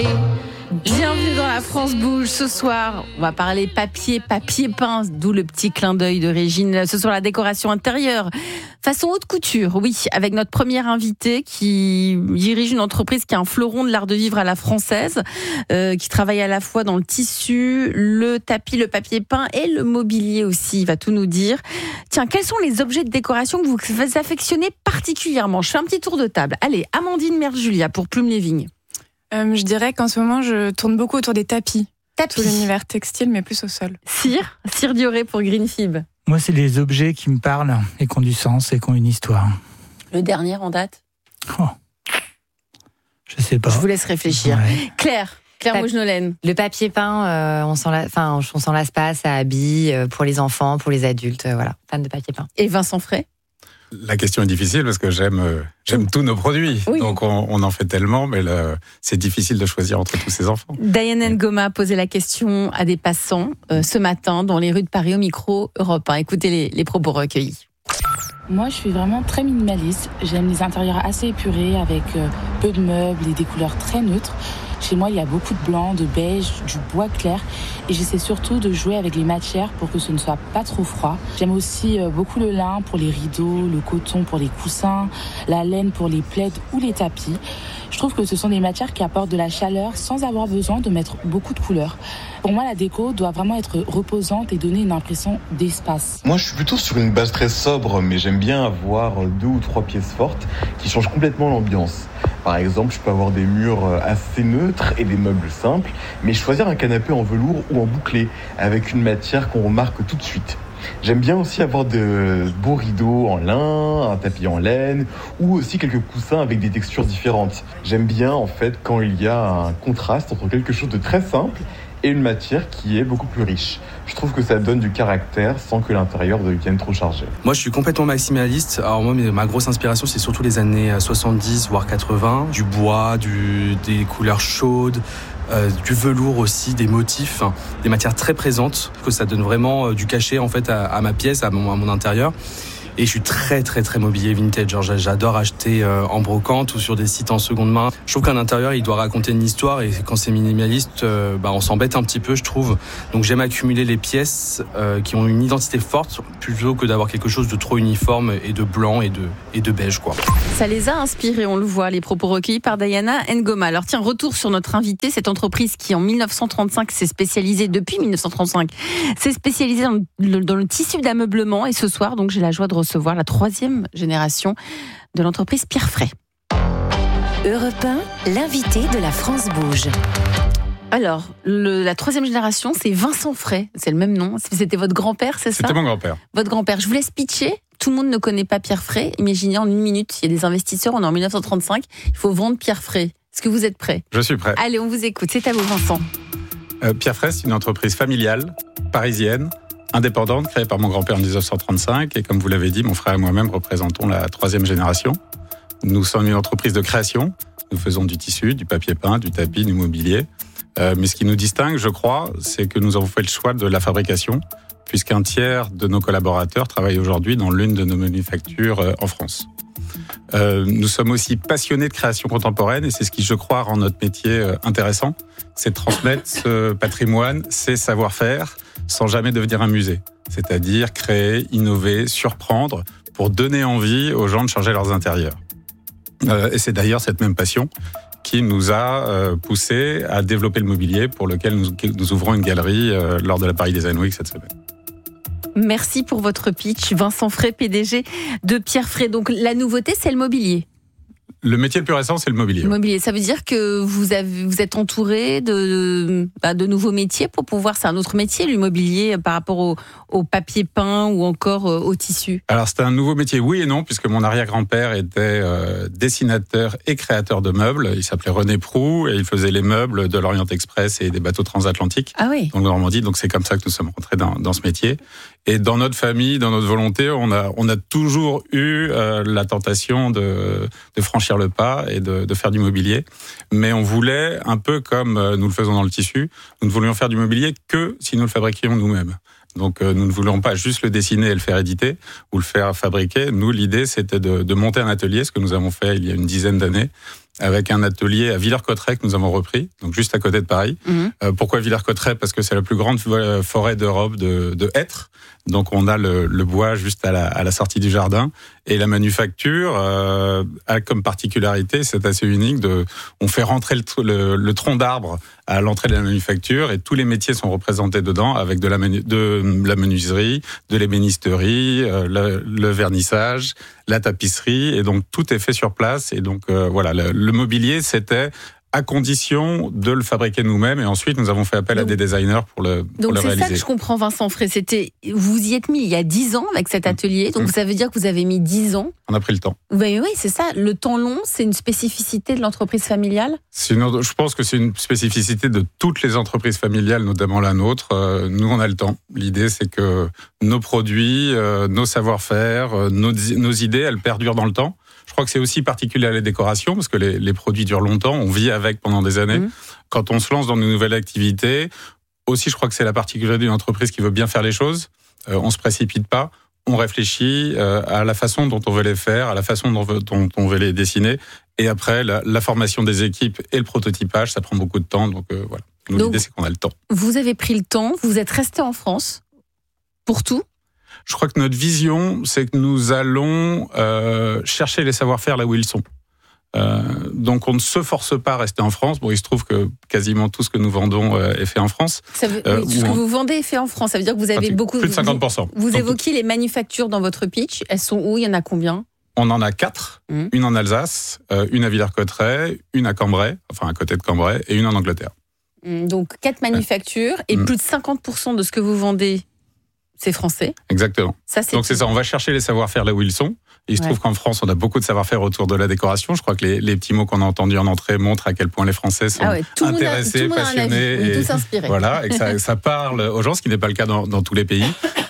Bienvenue dans La France bouge. Ce soir, on va parler papier peint, d'où le petit clin d'œil de Régine. Ce soir, la décoration intérieure façon haute couture, oui, avec notre première invitée qui dirige une entreprise qui est un fleuron de l'art de vivre à la française, qui travaille à la fois dans le tissu, le tapis, le papier peint et le mobilier aussi. Il va tout nous dire. Tiens, quels sont les objets de décoration que vous affectionnez particulièrement ? Je fais un petit tour de table. Allez, Amandine Merjulia pour Plume Living. Je dirais qu'en ce moment, je tourne beaucoup autour des tapis. Tout l'univers textile, mais plus au sol. Cyr Dioré pour Greenfib. Moi, c'est les objets qui me parlent et qui ont du sens et qui ont une histoire. Le dernier en date ? Je sais pas. Je vous laisse réfléchir. Ouais. Claire Maugenolène. Le papier peint, on s'en lasse pas, ça habille pour les enfants, pour les adultes, voilà, fan de papier peint. Et Vincent Fray ? La question est difficile parce que j'aime tous nos produits. Oui. Donc on en fait tellement, mais c'est difficile de choisir entre tous ces enfants. Diane Ngoma a posé la question à des passants ce matin dans les rues de Paris au micro Europe 1. Écoutez les propos recueillis. Moi, je suis vraiment très minimaliste. J'aime les intérieurs assez épurés avec peu de meubles et des couleurs très neutres. Chez moi, il y a beaucoup de blanc, de beige, du bois clair. Et j'essaie surtout de jouer avec les matières pour que ce ne soit pas trop froid. J'aime aussi beaucoup le lin pour les rideaux, le coton pour les coussins, la laine pour les plaids ou les tapis. Je trouve que ce sont des matières qui apportent de la chaleur sans avoir besoin de mettre beaucoup de couleurs. Pour moi, la déco doit vraiment être reposante et donner une impression d'espace. Moi, je suis plutôt sur une base très sobre, mais j'aime bien avoir 2 ou 3 pièces fortes qui changent complètement l'ambiance. Par exemple, je peux avoir des murs assez neutres et des meubles simples, mais choisir un canapé en velours ou en bouclé, avec une matière qu'on remarque tout de suite. J'aime bien aussi avoir de beaux rideaux en lin, un tapis en laine, ou aussi quelques coussins avec des textures différentes. J'aime bien, en fait, quand il y a un contraste entre quelque chose de très simple et une matière qui est beaucoup plus riche. Je trouve que ça donne du caractère sans que l'intérieur devienne trop chargé. Moi, je suis complètement maximaliste. Alors moi, ma grosse inspiration, c'est surtout les années 70, voire 80. Du bois, des couleurs chaudes, du velours aussi, des motifs, des matières très présentes, que ça donne vraiment du cachet en fait à ma pièce, à mon intérieur. Et je suis très très très mobilier vintage. Genre, j'adore acheter en brocante ou sur des sites en seconde main. Je trouve qu'un intérieur, il doit raconter une histoire, et quand c'est minimaliste, on s'embête un petit peu, je trouve. Donc j'aime accumuler les pièces qui ont une identité forte plutôt que d'avoir quelque chose de trop uniforme et de blanc et de beige, quoi. Ça les a inspirés, on le voit, les propos recueillis par Diana Ngoma. Alors tiens, retour sur notre invité, cette entreprise qui en 1935 s'est spécialisée, depuis 1935, s'est spécialisée dans le tissu d'ameublement, et ce soir, donc j'ai la joie de recevoir la 3e génération de l'entreprise Pierre Fray. Europe 1, l'invité de La France bouge. Alors, la 3e génération, c'est Vincent Fray, c'est le même nom. C'était votre grand-père, c'est ça ? C'était mon grand-père. Votre grand-père. Je vous laisse pitcher. Tout le monde ne connaît pas Pierre Fray. Imaginez en 1 minute, il y a des investisseurs, on est en 1935, il faut vendre Pierre Fray. Est-ce que vous êtes prêts ? Je suis prêt. Allez, on vous écoute. C'est à vous, Vincent. Pierre Fray, c'est une entreprise familiale, parisienne, indépendante, créée par mon grand-père en 1935. Et comme vous l'avez dit, mon frère et moi-même représentons la 3e génération. Nous sommes une entreprise de création. Nous faisons du tissu, du papier peint, du tapis, du mobilier. Mais ce qui nous distingue, je crois, c'est que nous avons fait le choix de la fabrication, puisqu'un tiers de nos collaborateurs travaillent aujourd'hui dans l'une de nos manufactures en France. Nous sommes aussi passionnés de création contemporaine, et c'est ce qui, je crois, rend notre métier intéressant. C'est de transmettre ce patrimoine, ces savoir-faire, sans jamais devenir un musée. C'est-à-dire créer, innover, surprendre, pour donner envie aux gens de changer leurs intérieurs. Et c'est d'ailleurs cette même passion qui nous a poussé à développer le mobilier, pour lequel nous ouvrons une galerie lors de la Paris Design Week cette semaine. Merci pour votre pitch, Vincent Fray, PDG de Pierre Fray. Donc la nouveauté, c'est le mobilier. Le métier le plus récent, c'est le mobilier. Le mobilier, ça veut dire que vous êtes entouré de nouveaux métiers pour pouvoir... C'est un autre métier, l'immobilier, par rapport au papier peint ou encore au tissu. Alors, c'est un nouveau métier, oui et non, puisque mon arrière-grand-père était dessinateur et créateur de meubles. Il s'appelait René Proux et il faisait les meubles de l'Orient Express et des bateaux transatlantiques. Ah oui. En Normandie, donc c'est comme ça que nous sommes rentrés dans ce métier. Et dans notre famille, dans notre volonté, on a toujours eu la tentation de franchir le pas et de faire du mobilier. Mais on voulait, un peu comme nous le faisons dans le tissu, nous ne voulions faire du mobilier que si nous le fabriquions nous-mêmes. Donc nous ne voulions pas juste le dessiner et le faire éditer ou le faire fabriquer. Nous, l'idée, c'était de monter un atelier, ce que nous avons fait il y a une dizaine d'années, avec un atelier à Villers-Cotterêts que nous avons repris, donc juste à côté de Paris. Pourquoi Villers-Cotterêts ? Parce que c'est la plus grande forêt d'Europe de hêtres. Donc on a le bois juste à la sortie du jardin. Et la manufacture a comme particularité, c'est assez unique, on fait rentrer le tronc d'arbre à l'entrée de la manufacture et tous les métiers sont représentés dedans avec de la menuiserie, de l'ébénisterie, le vernissage, la tapisserie, et donc tout est fait sur place. Et donc voilà, le mobilier, c'était à condition de le fabriquer nous-mêmes, et ensuite nous avons fait appel à des designers pour le réaliser. Donc c'est ça que je comprends, Vincent Frey. Vous y êtes mis il y a 10 ans avec cet atelier, donc ça veut dire que vous avez mis 10 ans. On a pris le temps. Oui, c'est ça. Le temps long, c'est une spécificité de l'entreprise familiale ? Je pense que c'est une spécificité de toutes les entreprises familiales, notamment la nôtre. Nous, on a le temps. L'idée, c'est que nos produits, nos savoir-faire, nos idées, elles perdurent dans le temps. Je crois que c'est aussi particulier à la décoration, parce que les produits durent longtemps, on vit avec pendant des années. Quand on se lance dans une nouvelle activité, aussi je crois que c'est la particularité d'une entreprise qui veut bien faire les choses. On se précipite pas, on réfléchit à la façon dont on veut les faire, à la façon dont on veut les dessiner. Et après, la formation des équipes et le prototypage, ça prend beaucoup de temps. Donc voilà, l'idée c'est qu'on a le temps. Vous avez pris le temps, vous êtes resté en France pour tout ? Je crois que notre vision, c'est que nous allons chercher les savoir-faire là où ils sont. Donc on ne se force pas à rester en France. Bon, il se trouve que quasiment tout ce que nous vendons est fait en France. Tout ce que vous vendez est fait en France. Ça veut dire que vous avez beaucoup... Plus de 50%. Vous évoquiez les manufactures dans votre pitch. Elles sont où ? Il y en a combien ? On en a 4. Une en Alsace, une à Villers-Cotterêts, une à Cambrai, enfin à côté de Cambrai, et une en Angleterre. Donc 4 manufactures, et plus de 50% de ce que vous vendez, c'est français. Exactement. Donc c'est ça, on va chercher les savoir-faire là où ils sont. Il se trouve qu'en France, on a beaucoup de savoir-faire autour de la décoration. Je crois que les petits mots qu'on a entendus en entrée montrent à quel point les Français sont intéressés, passionnés. On est tous inspirés. Voilà, et que ça parle aux gens, ce qui n'est pas le cas dans tous les pays.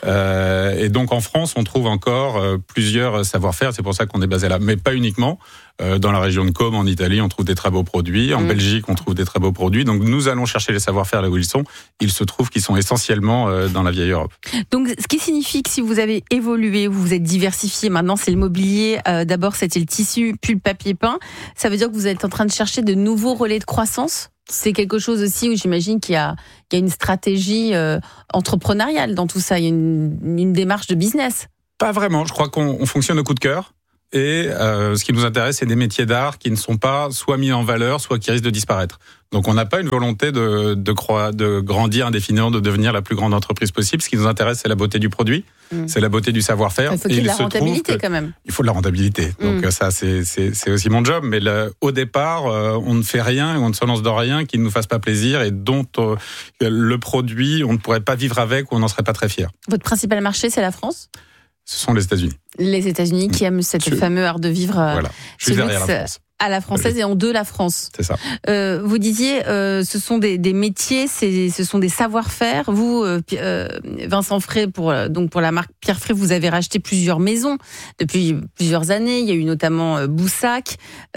Et donc en France, on trouve encore plusieurs savoir-faire. C'est pour ça qu'on est basé là. Mais pas uniquement. Dans la région de Côme, en Italie, on trouve des très beaux produits. En Belgique, on trouve des très beaux produits. Donc nous allons chercher les savoir-faire là où ils sont. Il se trouve qu'ils sont essentiellement dans la vieille Europe. Donc ce qui signifie que si vous avez évolué, vous vous êtes diversifié, maintenant c'est le mobilier. D'abord c'était le tissu, puis le papier peint. Ça veut dire que vous êtes en train de chercher de nouveaux relais de croissance ? C'est quelque chose aussi où j'imagine qu'il y a une stratégie entrepreneuriale dans tout ça. Il y a une démarche de business. Pas vraiment. Je crois qu'on fonctionne au coup de cœur. Et ce qui nous intéresse, c'est des métiers d'art qui ne sont pas soit mis en valeur, soit qui risquent de disparaître. Donc on n'a pas une volonté de grandir indéfiniment, de devenir la plus grande entreprise possible. Ce qui nous intéresse, c'est la beauté du produit, c'est la beauté du savoir-faire. Il faut qu'il y ait de la rentabilité quand même. Il faut de la rentabilité. Donc ça, c'est aussi mon job. Mais au départ, on ne fait rien, on ne se lance dans rien qui ne nous fasse pas plaisir et dont le produit, on ne pourrait pas vivre avec ou on n'en serait pas très fier. Votre principal marché, c'est la France ? Ce sont les États-Unis. Les États-Unis qui aiment cette fameux art de vivre je suis derrière la France. À la française et en deux la France. C'est ça. Vous disiez, ce sont des métiers, ce sont des savoir-faire. Vous, Vincent Frey, pour la marque Pierre Frey, vous avez racheté plusieurs maisons depuis plusieurs années. Il y a eu notamment Boussac,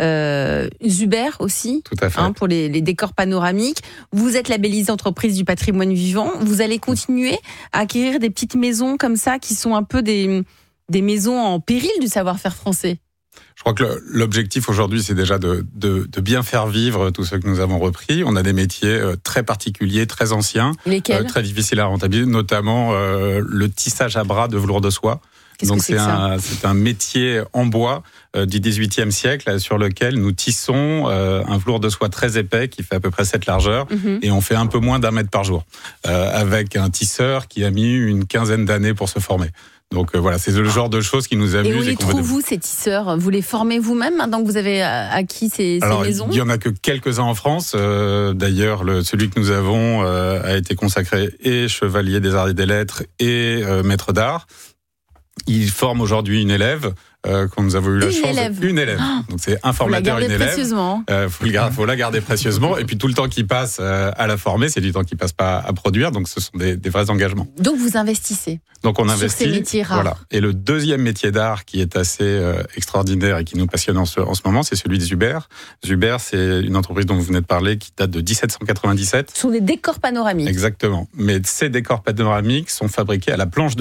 Zuber aussi. Tout à fait. Pour les décors panoramiques. Vous êtes labellisée entreprise du patrimoine vivant. Vous allez continuer à acquérir des petites maisons comme ça qui sont un peu des maisons en péril du savoir-faire français. Je crois que l'objectif aujourd'hui, c'est déjà de bien faire vivre tous ceux que nous avons repris. On a des métiers très particuliers, très anciens, très difficiles à rentabiliser, notamment le tissage à bras de velours de soie. Donc c'est un métier en bois du XVIIIe siècle sur lequel nous tissons un velours de soie très épais qui fait à peu près 7 largeurs et on fait un peu moins d'1 mètre par jour avec un tisseur qui a mis une 15aine d'années pour se former. Donc voilà, c'est le genre de choses qui nous amusent. Et où les trouvez-vous ces tisseurs ? Vous les formez vous-même maintenant que vous avez acquis ces maisons ? Il y en a que quelques-uns en France. D'ailleurs, celui que nous avons a été consacré et chevalier des arts et des lettres et maître d'art. Il forme aujourd'hui une élève quand nous avons eu la chance. Une élève. Donc c'est un formateur, une élève. Précieusement. Faut la garder précieusement. Et puis tout le temps qui passe à la former, c'est du temps qui passe pas à produire. Donc ce sont des vrais engagements. Donc vous investissez. Donc on investit. Sur ces métiers rares. Voilà. Et le deuxième métier d'art qui est assez extraordinaire et qui nous passionne en ce moment, c'est celui de Zuber. Zuber, c'est une entreprise dont vous venez de parler qui date de 1797. Ce sont des décors panoramiques. Exactement. Mais ces décors panoramiques sont fabriqués à la planche de bois.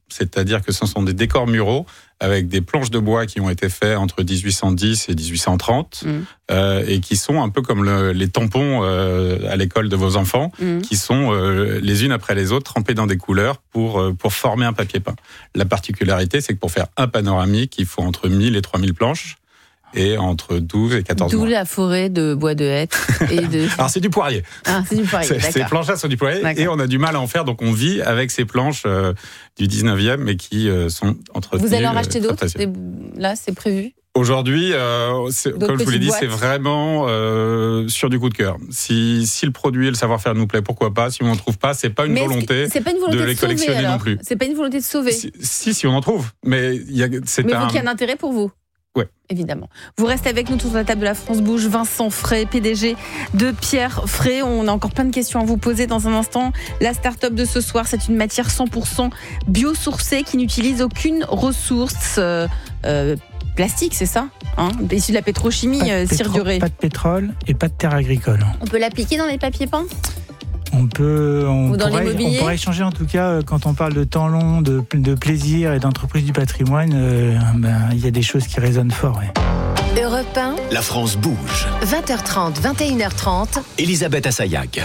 c'est-à-dire que ce sont des décors muraux avec des planches de bois qui ont été faits entre 1810 et 1830 et qui sont un peu comme les tampons à l'école de vos enfants, qui sont les unes après les autres trempées dans des couleurs pour former un papier peint. La particularité, c'est que pour faire un panoramique, il faut entre 1000 et 3000 planches. Et entre 12 et 14 mois. D'où la forêt de bois de hêtre. Alors c'est du poirier. Ah, c'est du poirier, d'accord. Ces planches-là sont du poirier et on a du mal à en faire, donc on vit avec ces planches du 19e mais qui sont entretenues. Vous allez en racheter d'autres là, c'est prévu? Aujourd'hui, comme je vous l'ai dit, c'est vraiment sur du coup de cœur. Si le produit et le savoir-faire nous plaît, pourquoi pas. Si on n'en trouve pas, c'est pas une volonté de les collectionner non plus. C'est pas une volonté de sauver. Si on en trouve, mais il y a un intérêt pour vous. Ouais. Évidemment. Vous restez avec nous autour de la table de la France Bouge. Vincent Frey, PDG de Pierre Frey. On a encore plein de questions à vous poser dans un instant. La start-up de ce soir, c'est une matière 100% biosourcée qui n'utilise aucune ressource plastique, c'est ça, issu de la pétrochimie, Cyr Duré. Pas de pétrole et pas de terre agricole. On peut l'appliquer dans les papiers peints ? On pourrait échanger en tout cas quand on parle de temps long, de plaisir et d'entreprise du patrimoine. Il y a des choses qui résonnent fort. Ouais. Europe 1, la France bouge. 20h30, 21h30. Elisabeth Assayag.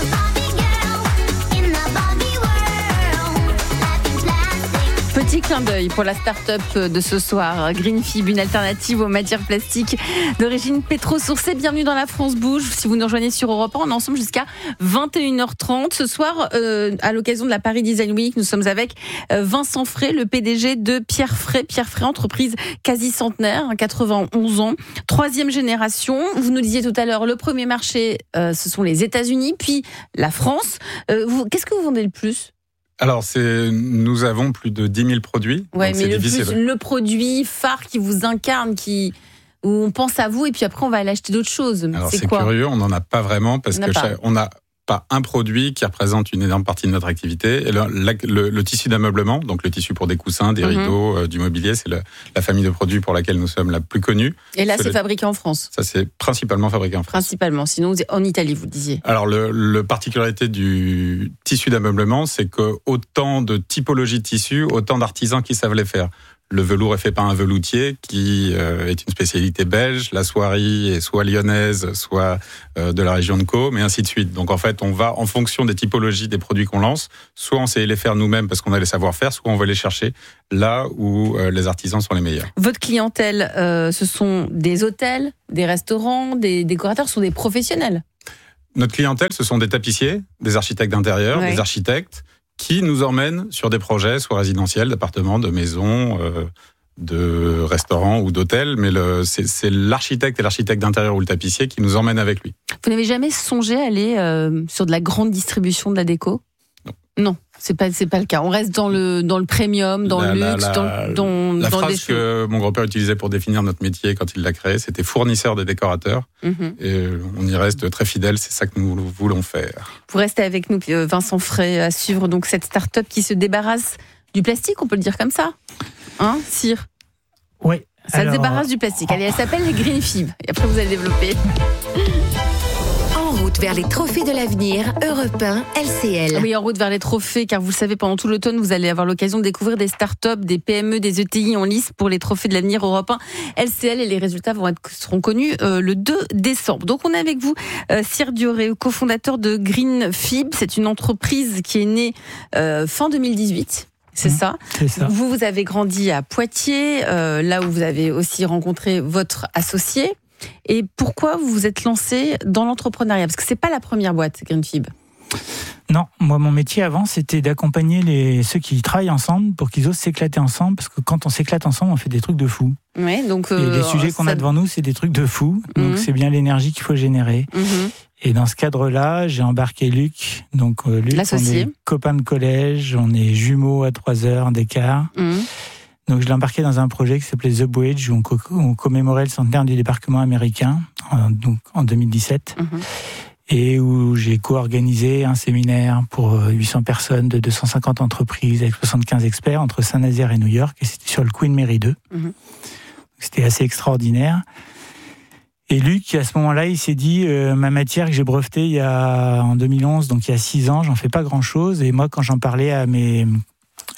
Petit clin d'œil pour la start-up de ce soir, Greenfib, une alternative aux matières plastiques d'origine pétro-sourcée. Bienvenue dans la France Bouge. Si vous nous rejoignez sur Europe 1, on est ensemble jusqu'à 21h30. Ce soir, à l'occasion de la Paris Design Week, nous sommes avec Vincent Frey, le PDG de Pierre Frey. Pierre Frey, entreprise quasi centenaire, 91 ans, 3e génération. Vous nous disiez tout à l'heure, le premier marché, ce sont les États-Unis, puis la France. Qu'est-ce que vous vendez le plus ? Alors, nous avons plus de 10 000 produits. Ouais, mais le produit phare qui vous incarne, où on pense à vous, et puis après on va aller acheter d'autres choses. Alors, c'est curieux, on n'en a pas vraiment, parce qu'on n'a pas un produit qui représente une énorme partie de notre activité. Et le tissu d'ameublement, donc le tissu pour des coussins, des rideaux, du mobilier, c'est la famille de produits pour laquelle nous sommes la plus connue. Et là, c'est fabriqué en France ? Ça, c'est principalement fabriqué en France. Principalement, sinon en Italie, vous disiez. Alors, la particularité du tissu d'ameublement, c'est que autant de typologies de tissus, autant d'artisans qui savent les faire. Le velours est fait par un veloutier qui est une spécialité belge. La soierie est soit lyonnaise, soit de la région de Caume, et ainsi de suite. Donc en fait, on va en fonction des typologies des produits qu'on lance. Soit on sait les faire nous-mêmes parce qu'on a les savoir-faire, soit on va les chercher là où les artisans sont les meilleurs. Votre clientèle, ce sont des hôtels, des restaurants, des décorateurs, ce sont des professionnels. Notre clientèle, ce sont des tapissiers, des architectes d'intérieur, des architectes, qui nous emmènent sur des projets, soit résidentiels, d'appartements, de maisons, de restaurants ou d'hôtels. Mais c'est l'architecte et l'architecte d'intérieur ou le tapissier qui nous emmènent avec lui. Vous n'avez jamais songé à aller sur de la grande distribution de la déco ? Non, c'est pas le cas. On reste dans le premium, dans le luxe, la phrase que mon grand-père utilisait pour définir notre métier quand il l'a créé, c'était fournisseur des décorateurs. Et on y reste très fidèle, c'est ça que nous voulons faire. Vous restez avec nous, Vincent Frey, à suivre donc cette start-up qui se débarrasse du plastique, on peut le dire comme ça, Cyr ? Oui. Ça se débarrasse du plastique. Allez, elle s'appelle les Greenfib. Et après, vous allez développer. En route vers les trophées de l'avenir, Europe 1, LCL. Oui, en route vers les trophées, car vous le savez, pendant tout l'automne, vous allez avoir l'occasion de découvrir des startups, des PME, des ETI en lice pour les trophées de l'avenir Europe 1, LCL, et les résultats seront connus le 2 décembre. Donc, on est avec vous, Cyr Duré, cofondateur de Greenfib. C'est une entreprise qui est née fin 2018. C'est ça. Vous avez grandi à Poitiers, là où vous avez aussi rencontré votre associé. Et pourquoi vous vous êtes lancé dans l'entrepreneuriat ? Parce que c'est pas la première boîte, Greenfib. Non, moi mon métier avant c'était d'accompagner ceux qui travaillent ensemble pour qu'ils osent s'éclater ensemble, parce que quand on s'éclate ensemble on fait des trucs de fou. Ouais, donc et les sujets qu'on a devant nous c'est des trucs de fou, donc c'est bien l'énergie qu'il faut générer. Et dans ce cadre-là, j'ai embarqué Luc. Donc Luc, l'associé. On est copains de collège, on est jumeaux à 3 heures d'écart. Donc je l'ai embarqué dans un projet qui s'appelait The Bridge, où on commémorait le centenaire du débarquement américain, donc en 2017, et où j'ai co-organisé un séminaire pour 800 personnes de 250 entreprises avec 75 experts entre Saint-Nazaire et New York, et c'était sur le Queen Mary 2. C'était assez extraordinaire. Et Luc, à ce moment-là, il s'est dit, ma matière que j'ai brevetée en 2011, donc il y a 6 ans, j'en fais pas grand-chose, et moi, quand j'en parlais à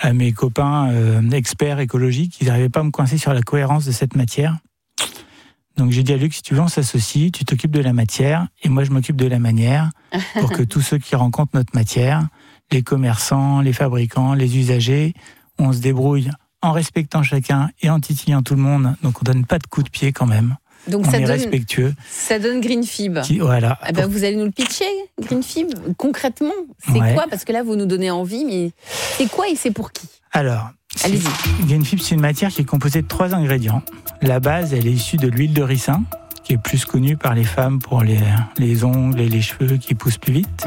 à mes copains experts écologiques, ils n'arrivaient pas à me coincer sur la cohérence de cette matière. Donc j'ai dit à Luc, si tu veux, on s'associe, tu t'occupes de la matière et moi je m'occupe de la manière pour que tous ceux qui rencontrent notre matière, les commerçants, les fabricants, les usagers, on se débrouille en respectant chacun et en titillant tout le monde. Donc on donne pas de coups de pied quand même. Donc on est respectueux. Ça donne Greenfib. Voilà. Eh ben, vous allez nous le pitcher, Greenfib, concrètement. C'est quoi ? Parce que là, vous nous donnez envie, mais c'est quoi et c'est pour qui ? Alors, allez-y. Greenfib, c'est une matière qui est composée de 3 ingrédients. La base, elle est issue de l'huile de ricin, qui est plus connue par les femmes pour les ongles et les cheveux qui poussent plus vite.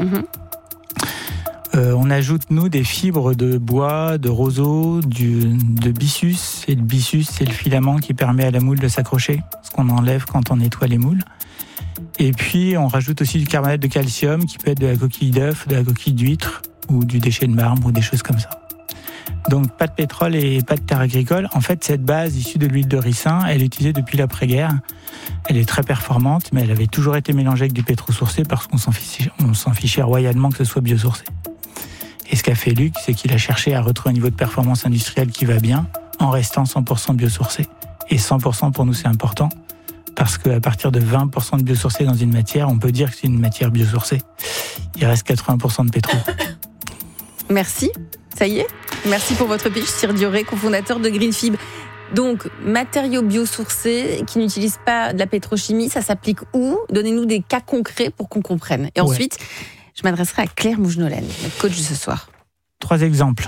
On ajoute, nous, des fibres de bois, de roseau, de byssus. Et le byssus, c'est le filament qui permet à la moule de s'accrocher, ce qu'on enlève quand on nettoie les moules. Et puis, on rajoute aussi du carbonate de calcium, qui peut être de la coquille d'œuf, de la coquille d'huître, ou du déchet de marbre, ou des choses comme ça. Donc, pas de pétrole et pas de terre agricole. En fait, cette base issue de l'huile de ricin, elle est utilisée depuis l'après-guerre. Elle est très performante, mais elle avait toujours été mélangée avec du pétro-sourcé parce qu'on s'en fichait royalement que ce soit biosourcé. Et ce qu'a fait Luc, c'est qu'il a cherché à retrouver un niveau de performance industrielle qui va bien, en restant 100% biosourcé. Et 100% pour nous, c'est important, parce qu'à partir de 20% de biosourcé dans une matière, on peut dire que c'est une matière biosourcée. Il reste 80% de pétrole. Merci, ça y est. Merci pour votre pitch, Cyr Dioré, cofondateur de Greenfib. Donc, matériaux biosourcés qui n'utilisent pas de la pétrochimie, ça s'applique où ? Donnez-nous des cas concrets pour qu'on comprenne. Et ensuite, je m'adresserai à Claire Mougenolène, notre coach de ce soir. 3 exemples.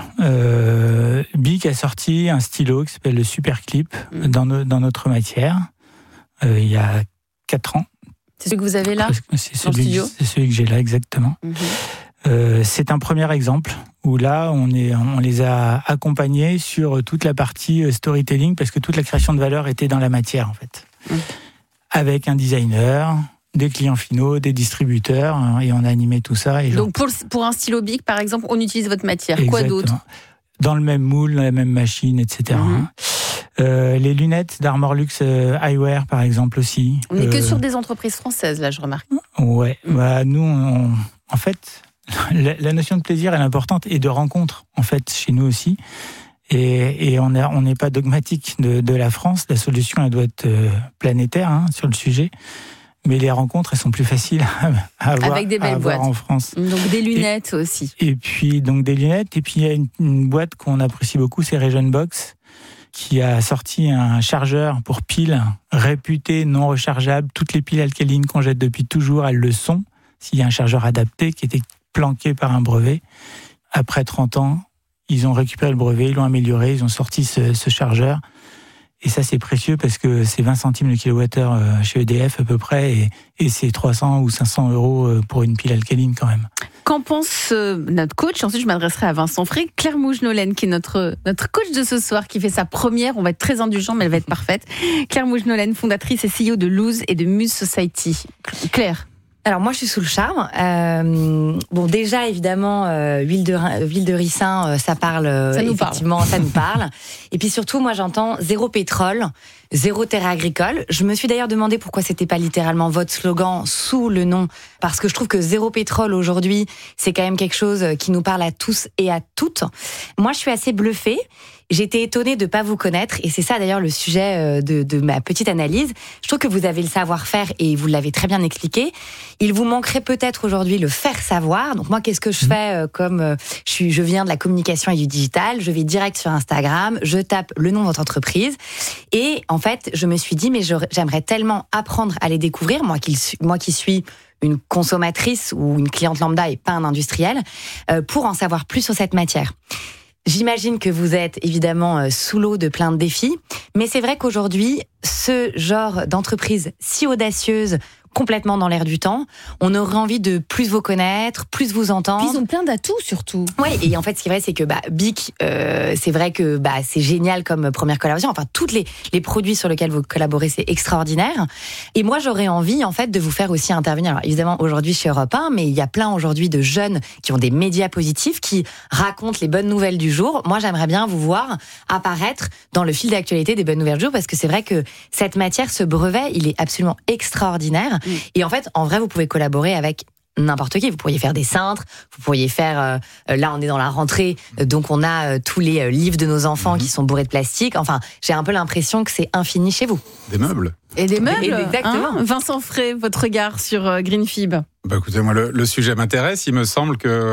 Bic a sorti un stylo qui s'appelle le Superclip dans notre matière il y a 4 ans. C'est celui que vous avez là, c'est celui que j'ai là, exactement. C'est un premier exemple où là, on les a accompagnés sur toute la partie storytelling parce que toute la création de valeur était dans la matière, en fait. Avec un designer, des clients finaux, des distributeurs, et on a animé tout ça. Et donc pour un stylo Bic, par exemple, on utilise votre matière. Exactement. Quoi d'autre ? Dans le même moule, dans la même machine, etc. Les lunettes d'Armorlux Eyewear, par exemple, aussi. On n'est que sur des entreprises françaises, là, je remarque. Ouais. Nous, en fait, la notion de plaisir, elle est importante, et de rencontre, en fait, chez nous aussi. Et on n'est pas dogmatique de la France. La solution, elle doit être planétaire sur le sujet. Mais les rencontres, elles sont plus faciles à avoir, avec des belles boîtes en France. Donc des lunettes aussi. Et puis donc des lunettes. Et puis il y a une boîte qu'on apprécie beaucoup, c'est Regionbox, qui a sorti un chargeur pour piles réputé non rechargeable. Toutes les piles alcalines qu'on jette depuis toujours, elles le sont. S'il y a un chargeur adapté qui était planqué par un brevet. Après 30 ans, ils ont récupéré le brevet, ils l'ont amélioré, ils ont sorti ce chargeur. Et ça, c'est précieux parce que c'est 20 centimes le kilowattheure chez EDF à peu près, et c'est 300 ou 500 € pour une pile alcaline quand même. Qu'en pense notre coach ? Ensuite, je m'adresserai à Vincent Frey. Claire Mougenolène, qui est notre coach de ce soir, qui fait sa première. On va être très indulgent, mais elle va être parfaite. Claire Mougenolène, fondatrice et CEO de Lose et de Muse Society. Claire ? Alors moi je suis sous le charme. Bon déjà évidemment huile de ricin ça parle effectivement ça nous parle. Et puis surtout moi j'entends zéro pétrole, zéro terre agricole. Je me suis d'ailleurs demandé pourquoi c'était pas littéralement votre slogan sous le nom, parce que je trouve que zéro pétrole aujourd'hui c'est quand même quelque chose qui nous parle à tous et à toutes. Moi je suis assez bluffée. J'étais étonnée de pas vous connaître, et c'est ça d'ailleurs le sujet de ma petite analyse. Je trouve que vous avez le savoir-faire et vous l'avez très bien expliqué. Il vous manquerait peut-être aujourd'hui le faire savoir. Donc moi, qu'est-ce que je fais comme je viens de la communication et du digital, je vais direct sur Instagram, je tape le nom de votre entreprise, et en fait, je me suis dit mais j'aimerais tellement apprendre à les découvrir, moi qui suis une consommatrice ou une cliente lambda et pas un industriel, pour en savoir plus sur cette matière. J'imagine que vous êtes évidemment sous l'eau de plein de défis, mais c'est vrai qu'aujourd'hui, ce genre d'entreprise si audacieuse, complètement dans l'air du temps, on aurait envie de plus vous connaître, plus vous entendre. Puis ils ont plein d'atouts surtout. Oui, et en fait, ce qui est vrai, c'est que Bic, c'est vrai que c'est génial comme première collaboration. Enfin, tous les produits sur lesquels vous collaborez, c'est extraordinaire. Et moi, j'aurais envie, en fait, de vous faire aussi intervenir. Alors, évidemment, aujourd'hui, chez Europe 1, mais il y a plein aujourd'hui de jeunes qui ont des médias positifs, qui racontent les bonnes nouvelles du jour. Moi, j'aimerais bien vous voir apparaître dans le fil d'actualité des bonnes nouvelles du jour, parce que c'est vrai que cette matière, ce brevet, il est absolument extraordinaire. Et en fait, en vrai, vous pouvez collaborer avec n'importe qui. Vous pourriez faire des cintres, vous pourriez faire... là, on est dans la rentrée, donc on a tous les livres de nos enfants qui sont bourrés de plastique. Enfin, j'ai un peu l'impression que c'est infini chez vous. Des meubles. Et des meubles, exactement. Vincent Frey, votre regard sur Greenfib? Écoutez, moi, le sujet m'intéresse. Il me semble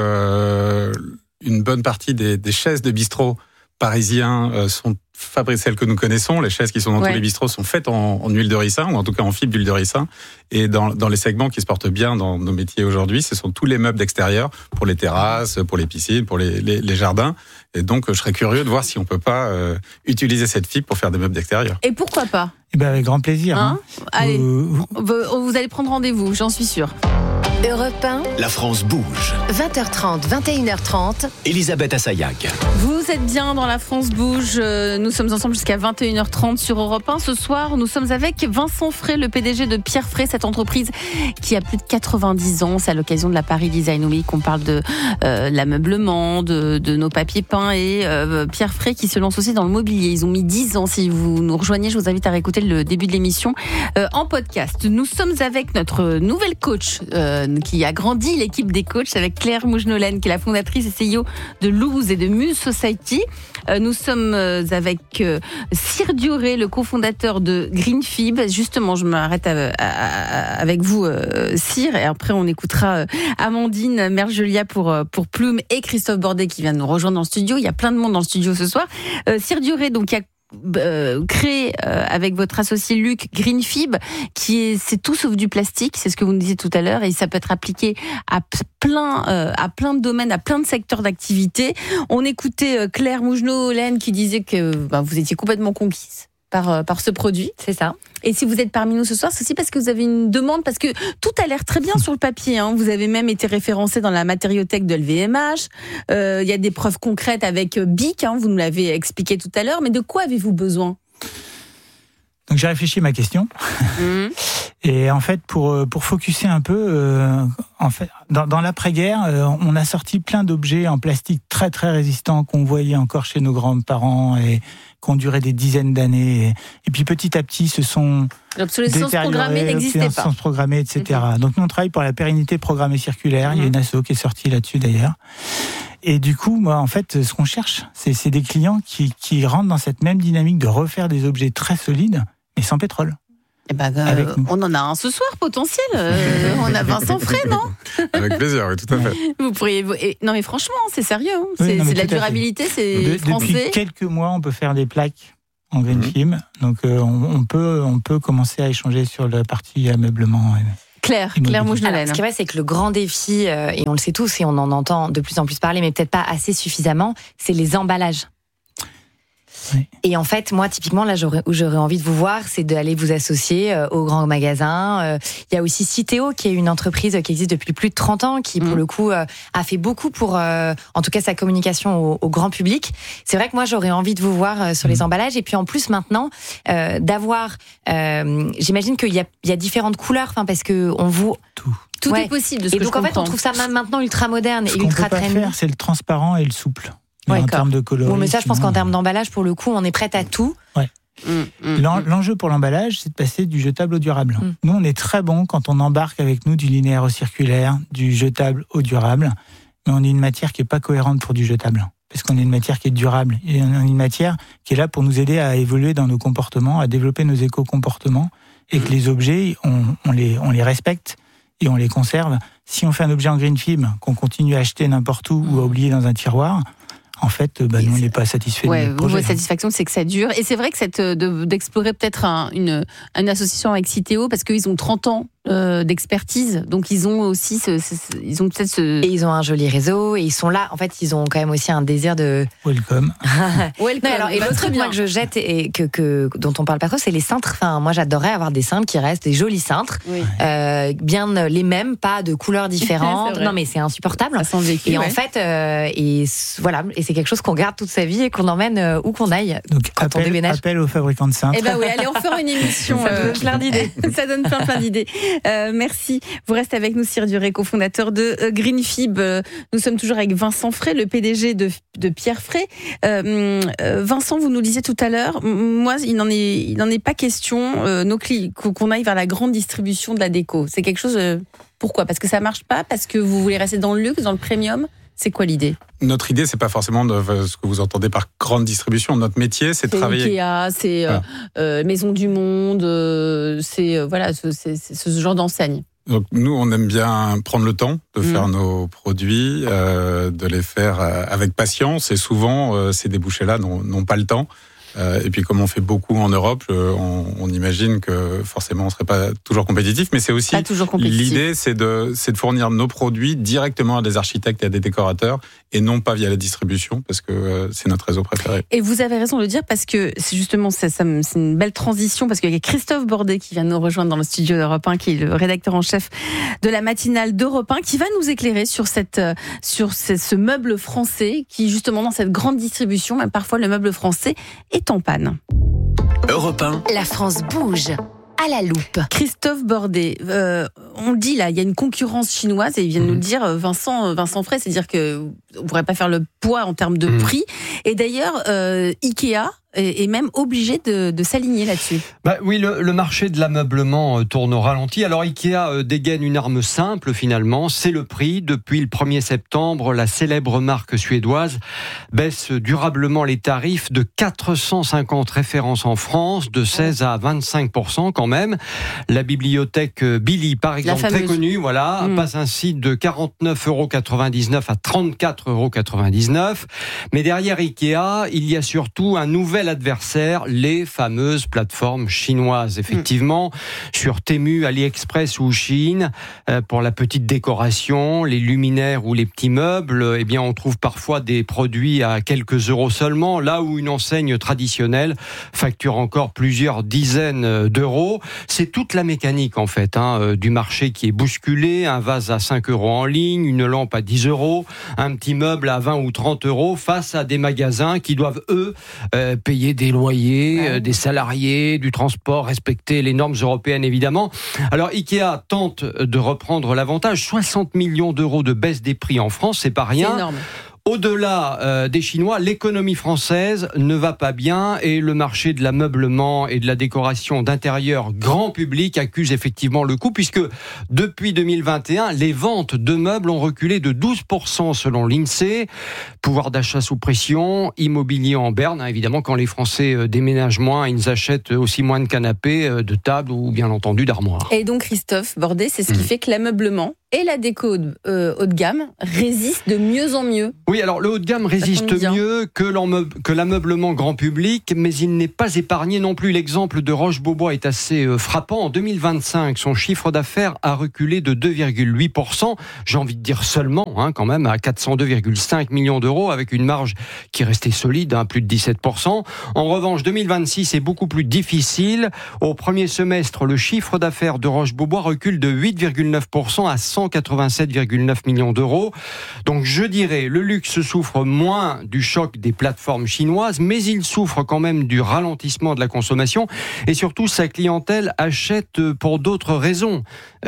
que une bonne partie des chaises de bistrot parisiens sont fabriquées, celles que nous connaissons. Les chaises qui sont dans tous les bistrots sont faites en huile de ricin, ou en tout cas en fibre d'huile de ricin. Et dans les segments qui se portent bien dans nos métiers aujourd'hui, ce sont tous les meubles d'extérieur, pour les terrasses, pour les piscines, pour les jardins. Et donc, je serais curieux de voir si on peut pas utiliser cette fibre pour faire des meubles d'extérieur. Et pourquoi pas? Avec grand plaisir. Allez, vous allez prendre rendez-vous, j'en suis sûre. Europe 1, La France bouge. 20h30, 21h30. Elisabeth Assayag. Vous êtes bien dans La France bouge. Nous sommes ensemble jusqu'à 21h30 sur Europe 1. Ce soir, nous sommes avec Vincent Frey, le PDG de Pierre Frey, cette entreprise qui a plus de 90 ans. C'est à l'occasion de la Paris Design Week qu'on parle de l'ameublement, de nos papiers peints, et Pierre Frey qui se lance aussi dans le mobilier. Ils ont mis 10 ans. Si vous nous rejoignez, je vous invite à réécouter le début de l'émission en podcast. Nous sommes avec notre nouvelle coach qui a grandi l'équipe des coachs, avec Claire Moujnolen, qui est la fondatrice et CEO de Lose et de Muse Society. Nous sommes avec Cyr Dioré, le cofondateur de Greenfib. Justement, je m'arrête avec vous, Cyr, et après on écoutera Amandine Mergelia pour Plume, et Christophe Bordet qui vient de nous rejoindre dans le studio. Il y a plein de monde dans le studio ce soir. Cyr Dioré, donc, qui a créé avec votre associé Luc Greenfib, c'est tout sauf du plastique, c'est ce que vous nous disiez tout à l'heure, et ça peut être appliqué à plein de domaines, à plein de secteurs d'activité. On écoutait Claire Moujnolen qui disait que vous étiez complètement conquise par ce produit. C'est ça. Et si vous êtes parmi nous ce soir, c'est aussi parce que vous avez une demande, parce que tout a l'air très bien sur le papier. Vous avez même été référencé dans la matériothèque de LVMH. Il y a des preuves concrètes avec BIC, vous nous l'avez expliqué tout à l'heure. Mais de quoi avez-vous besoin? Donc j'ai réfléchi à ma question. Et en fait, pour focuser un peu, dans l'après-guerre, on a sorti plein d'objets en plastique très très résistants qu'on voyait encore chez nos grands-parents et qui ont duré des dizaines d'années. Et puis petit à petit, ce sont l'obsolescence programmée n'existait pas. L'obsolescence programmée, etc. Donc nous, on travaille pour la pérennité programmée circulaire. Il y a une asso qui est sortie là-dessus d'ailleurs. Et du coup, moi, en fait, ce qu'on cherche, c'est des clients qui rentrent dans cette même dynamique de refaire des objets très solides, mais sans pétrole. On en a un ce soir potentiel. On a Vincent Frey, non? Avec plaisir, oui, tout à fait. Vous pourriez. Non, mais franchement, c'est sérieux. C'est de la durabilité, c'est français. Depuis quelques mois, on peut faire des plaques en Greenfib. Donc, on peut commencer à échanger sur la partie ameublement. Claire Moujnolen. Ce qui est vrai, c'est que le grand défi, et on le sait tous, et on en entend de plus en plus parler, mais peut-être pas assez suffisamment, c'est les emballages. Oui. Et en fait, moi, typiquement, là, où j'aurais envie de vous voir, c'est d'aller vous associer aux grands magasins. Il y a aussi Citeo, qui est une entreprise qui existe depuis plus de 30 ans, qui, pour le coup, a fait beaucoup pour, en tout cas, sa communication au grand public. C'est vrai que moi, j'aurais envie de vous voir sur les emballages. Et puis, en plus, maintenant, d'avoir... j'imagine qu'il y a différentes couleurs, parce que on vous... Tout est possible, de ce que je comprends. Et donc, en fait, on trouve ça maintenant ultra moderne et ultra trendy. Ce qu'on peut pas faire, c'est le transparent et le souple. En termes de coloris. Bon, mais ça, je pense qu'en termes d'emballage, pour le coup, on est prêt à tout. Ouais. L'enjeu pour l'emballage, c'est de passer du jetable au durable. Nous, on est très bon quand on embarque avec nous du linéaire au circulaire, du jetable au durable, mais on est une matière qui est pas cohérente pour du jetable, parce qu'on est une matière qui est durable. Et on est une matière qui est là pour nous aider à évoluer dans nos comportements, à développer nos éco-comportements, et que les objets, on les respecte et on les conserve. Si on fait un objet en Greenfib, qu'on continue à acheter n'importe où ou à oublier dans un tiroir, en fait, nous, on n'est pas satisfait de notre projet. Votre satisfaction, c'est que ça dure. Et c'est vrai que d'explorer peut-être une association avec Citeo, parce qu'ils ont 30 ans d'expertise, donc ils ont aussi ils ont peut-être et ils ont un joli réseau, et ils sont là. En fait, ils ont quand même aussi un désir de welcome. Non, alors, et l'autre truc, moi, que je jette et dont on parle pas trop, c'est les cintres. Enfin, moi, j'adorerais avoir des cintres qui restent, des jolis cintres, bien les mêmes, pas de couleurs différentes. Non, mais c'est insupportable. Et en fait, voilà, et c'est quelque chose qu'on garde toute sa vie et qu'on emmène où qu'on aille. Donc quand on déménage. Appel aux fabricants de cintres. Eh ben oui, allez, on fera une émission. Ça donne plein d'idées. Ça donne plein d'idées. Merci. Vous restez avec nous, Cyr Duré, cofondateur de Greenfib. Nous sommes toujours avec Vincent Frey, le PDG de Pierre Frey. Vincent, vous nous disiez tout à l'heure, moi, il n'en est pas question qu'on aille vers la grande distribution de la déco. C'est quelque chose... pourquoi ? Parce que ça marche pas ? Parce que vous voulez rester dans le luxe, dans le premium ? C'est quoi l'idée ? Notre idée, c'est pas forcément ce que vous entendez par grande distribution. Notre métier, c'est de travailler. Ikea, c'est Maison du Monde, c'est ce genre d'enseigne. Donc nous, on aime bien prendre le temps de faire nos produits, de les faire avec patience. Et souvent, ces débouchés-là n'ont pas le temps. Et puis comme on fait beaucoup en Europe, on imagine que forcément on serait pas toujours compétitif, mais c'est aussi l'idée, c'est de fournir nos produits directement à des architectes et à des décorateurs et non pas via la distribution, parce que c'est notre réseau préféré. Et vous avez raison de le dire, parce que c'est justement c'est une belle transition, parce qu'il y a Christophe Bordet qui vient nous rejoindre dans le studio d'Europe 1, qui est le rédacteur en chef de la matinale d'Europe 1, qui va nous éclairer sur ce meuble français qui justement dans cette grande distribution, même parfois le meuble français est en panne. Europe 1. La France bouge à la loupe. Christophe Bordet, on dit là, il y a une concurrence chinoise et il vient de nous le dire, Vincent Frey, c'est-à-dire que vous ne pourrez pas faire le poids en termes de prix. Et d'ailleurs, Ikea est même obligé de s'aligner là-dessus. Oui, le marché de l'ameublement tourne au ralenti. Alors Ikea dégaine une arme simple finalement, c'est le prix. Depuis le 1er septembre, la célèbre marque suédoise baisse durablement les tarifs de 450 références en France, de 16 à 25% quand même. La bibliothèque Billy, par exemple, très connue, passe ainsi de 49,99 € à 34,99 €. Mais derrière Ikea, il y a surtout un nouvel adversaire, les fameuses plateformes chinoises. Effectivement, sur Temu, AliExpress ou Shein, pour la petite décoration, les luminaires ou les petits meubles, on trouve parfois des produits à quelques euros seulement, là où une enseigne traditionnelle facture encore plusieurs dizaines d'euros. C'est toute la mécanique en fait du marché qui est bousculée. Un vase à 5 € en ligne, une lampe à 10 €, un petit meuble à 20 ou 30 € face à des magasins qui doivent eux payer des loyers, des salariés, du transport, respecter les normes européennes évidemment. Alors Ikea tente de reprendre l'avantage, 60 millions d'euros de baisse des prix en France, c'est pas rien. C'est énorme. Au-delà des Chinois, l'économie française ne va pas bien et le marché de l'ameublement et de la décoration d'intérieur grand public accuse effectivement le coup, puisque depuis 2021, les ventes de meubles ont reculé de 12% selon l'INSEE. Pouvoir d'achat sous pression, immobilier en berne. Évidemment, quand les Français déménagent moins, ils achètent aussi moins de canapés, de tables ou bien entendu d'armoires. Et donc Christophe Bordet, c'est ce qui fait que l'ameublement et la déco haut de gamme résistent de mieux en mieux. Oui, alors le haut de gamme résiste mieux que l'ameublement grand public, mais il n'est pas épargné non plus. L'exemple de Roche-Beaubois est assez frappant. En 2025, son chiffre d'affaires a reculé de 2,8%. J'ai envie de dire seulement, quand même, à 402,5 millions d'euros, avec une marge qui est restée solide, plus de 17%. En revanche, 2026 est beaucoup plus difficile. Au premier semestre, le chiffre d'affaires de Roche-Beaubois recule de 8,9% à 187,9 millions d'euros. Donc je dirais, le luxe souffre moins du choc des plateformes chinoises, mais il souffre quand même du ralentissement de la consommation et surtout sa clientèle achète pour d'autres raisons.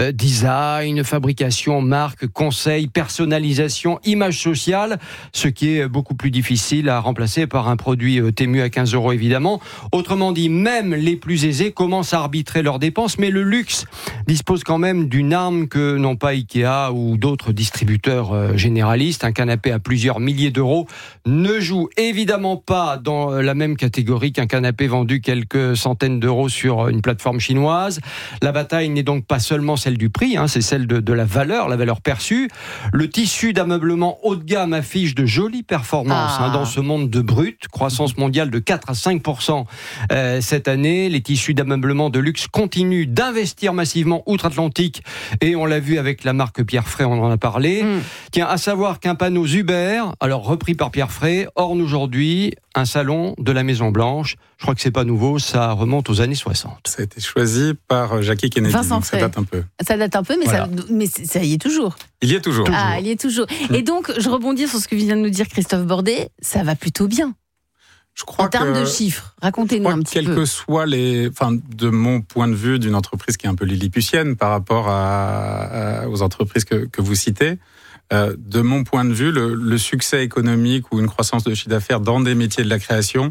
Design, fabrication, marque, conseil, personnalisation, image sociale, ce qui est beaucoup plus difficile à remplacer par un produit Temu à 15 € évidemment. Autrement dit, même les plus aisés commencent à arbitrer leurs dépenses, mais le luxe dispose quand même d'une arme que n'ont pas Ikea ou d'autres distributeurs généralistes. Un canapé à plusieurs milliers d'euros ne joue évidemment pas dans la même catégorie qu'un canapé vendu quelques centaines d'euros sur une plateforme chinoise. La bataille n'est donc pas seulement celle du prix, c'est celle de la valeur perçue. Le tissu d'ameublement haut de gamme affiche de jolies performances dans ce monde de brut. Croissance mondiale de 4 à 5% cette année. Les tissus d'ameublement de luxe continuent d'investir massivement outre-Atlantique et on l'a vu avec la marque Pierre Frey, on en a parlé. Tiens, à savoir qu'un panneau Zuber, alors repris par Pierre Frey, orne aujourd'hui un salon de la Maison Blanche. Je crois que c'est pas nouveau, ça remonte aux années 60. Ça a été choisi par Jackie Kennedy, donc ça date un peu. Ça date un peu, mais, voilà. ça y est toujours. Il y est toujours. Il y est toujours. Et donc, je rebondis sur ce que vient de nous dire Christophe Bordet, ça va plutôt bien. Je crois en termes de chiffres, racontez-nous un petit peu. Quels que soient de mon point de vue d'une entreprise qui est un peu lilliputienne par rapport aux entreprises que vous citez, de mon point de vue, le succès économique ou une croissance de chiffre d'affaires dans des métiers de la création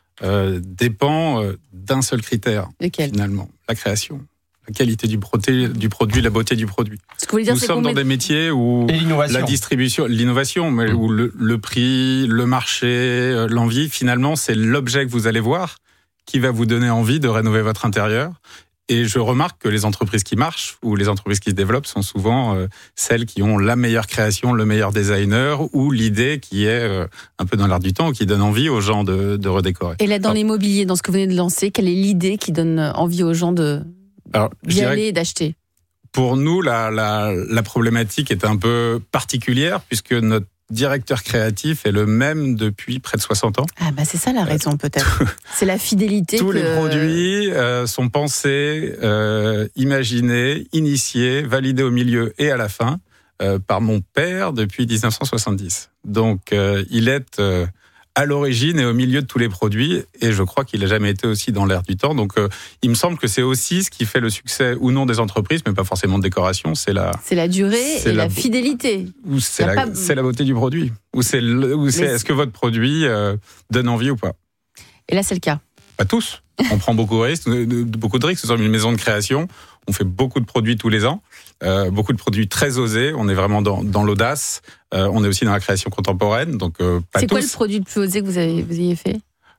dépend d'un seul critère. Lequel ? Finalement, la création. La qualité du produit, la beauté du produit. Ce que vous voulez dire, nous sommes dans des métiers où la distribution, l'innovation, mais où le prix, le marché, l'envie, finalement, c'est l'objet que vous allez voir qui va vous donner envie de rénover votre intérieur. Et je remarque que les entreprises qui marchent ou les entreprises qui se développent sont souvent celles qui ont la meilleure création, le meilleur designer ou l'idée qui est un peu dans l'air du temps, qui donne envie aux gens de redécorer. Et là, dans l'immobilier, dans ce que vous venez de lancer, quelle est l'idée qui donne envie aux gens d'y aller et d'acheter ? Pour nous, la problématique est un peu particulière puisque notre directeur créatif est le même depuis près de 60 ans. Ah bah c'est ça la raison peut-être. C'est la fidélité. Tous les produits sont pensés, imaginés, initiés, validés au milieu et à la fin par mon père depuis 1970. Donc il est à l'origine et au milieu de tous les produits, et je crois qu'il n'a jamais été aussi dans l'air du temps. Donc, il me semble que c'est aussi ce qui fait le succès ou non des entreprises, mais pas forcément de décoration. C'est la durée et la fidélité. Ou c'est la beauté du produit. Est-ce que votre produit donne envie ou pas ? Et là, c'est le cas. Pas tous. On prend beaucoup de risques. Nous sommes une maison de création. On fait beaucoup de produits tous les ans. Beaucoup de produits très osés. On est vraiment dans l'audace. On est aussi dans la création contemporaine. Donc, pas c'est tous. quoi le produit le plus osé que vous ayez fait ?